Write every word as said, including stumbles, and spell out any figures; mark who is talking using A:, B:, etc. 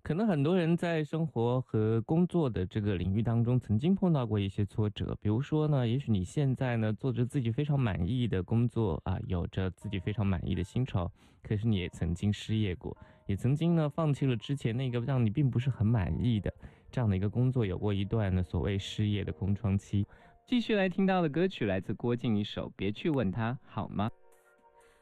A: 可能很多人在生活和工作的这个领域当中，曾经碰到过一些挫折。比如说呢，也许你现在呢做着自己非常满意的工作啊，有着自己非常满意的薪酬，可是你也曾经失业过，也曾经呢放弃了之前那个让你并不是很满意的这样的一个工作，有过一段呢所谓失业的空窗期。继续来听到的歌曲来自郭靖一首《别去问他好吗》。